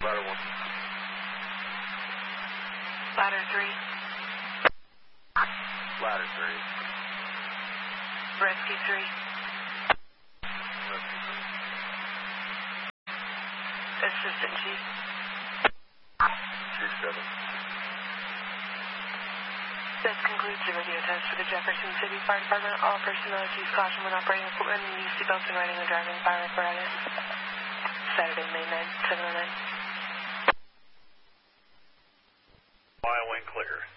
Ladder 1. Ladder 3. Ladder 3. Rescue 3. Rescue 3. Assistant Chief. Chief 7. This concludes the radio test for the Jefferson City Fire Department. All personnel use caution when operating equipment and use seatbelts and riding and driving fire apparatus. Saturday, May 9th, 7:09. Mile wing clear.